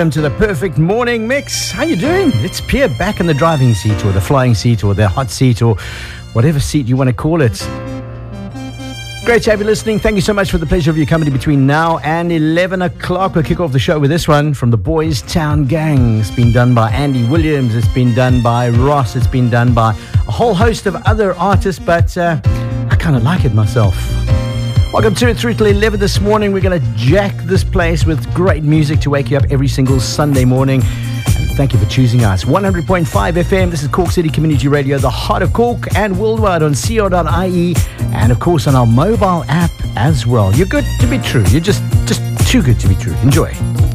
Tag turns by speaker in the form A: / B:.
A: Welcome to the Perfect Morning Mix. How you doing? It's Pierre back in the driving seat or the flying seat or the hot seat or whatever seat you want to call it. Great to have you listening. Thank you so much for the pleasure of your company between now and 11 o'clock. We'll kick off the show with this one from the Boys Town Gang. It's been done by Andy Williams. It's been done by Ross. It's been done by a whole host of other artists, but I kind of like it myself. Welcome to it through till 11 this morning. We're going to jack this place with great music to wake you up every single Sunday morning. And thank you for choosing us. 100.5 FM. This is Cork City Community Radio, the heart of Cork, and worldwide on co.ie, and of course on our mobile app as well. You're good to be true. You're just too good to be true. Enjoy.